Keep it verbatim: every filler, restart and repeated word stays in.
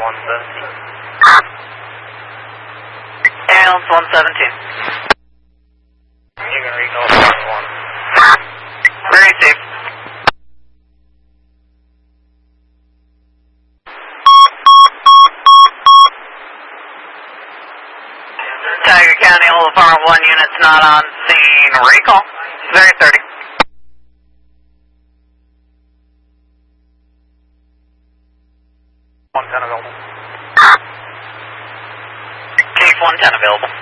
one seventeen. Ambulance one seventeen. You're going to recall Fox one. Very safe. Tiger County, Old Farm one units not on scene. Recall. Very thirty. one ten available. Case one ten available.